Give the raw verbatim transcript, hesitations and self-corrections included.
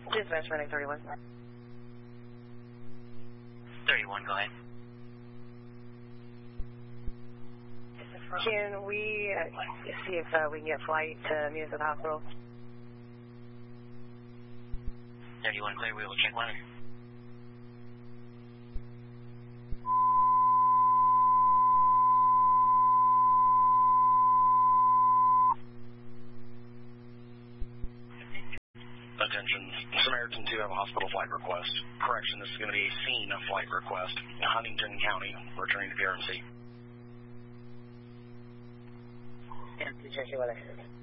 Dispatch running thirty-one. thirty-one, go ahead. Can we uh, see if uh, we can get a flight to meet us at the hospital? thirty-one, clear, we will check weather. Attention, Samaritan two have a hospital flight request. Correction, this is going to be a scene flight request. Huntington County, returning to P R M C. Yeah, to check your weather.